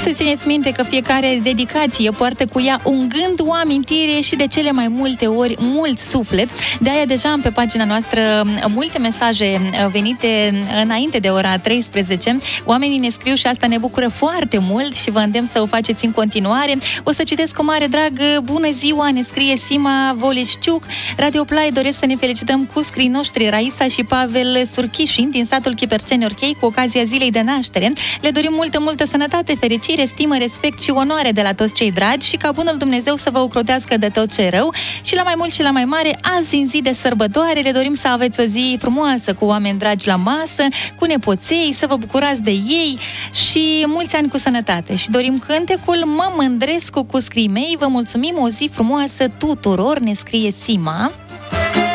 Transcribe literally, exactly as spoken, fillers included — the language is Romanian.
Să țineți minte că fiecare dedicație poartă cu ea un gând, o amintire și de cele mai multe ori mult suflet. De-aia deja am pe pagina noastră multe mesaje venite înainte de ora treisprezece. Oamenii ne scriu și asta ne bucură foarte mult și vă îndemn să o faceți în continuare. O să citesc cu mare drag. Bună ziua, ne scrie Sima Voleșciuc. Radio Play doresc să ne felicităm cu scrii noștri Raisa și Pavel Surchișin din satul Chiperceni Orchei cu ocazia zilei de naștere. Le dorim multă, multă sănătate, fericire, stimă, respect și onoare de la toți cei dragi și ca bunul Dumnezeu să vă ocrotească de tot ce e rău. Și la mai mult și la mai mare, azi în zi de sărbătoare, le dorim să aveți o zi frumoasă cu oameni dragi la masă, cu nepoței, să vă bucurați de ei și mulți ani cu sănătate. Și dorim cântecul Mă mândresc cu scrii mei. Vă mulțumim, o zi frumoasă tuturor, ne scrie Sima.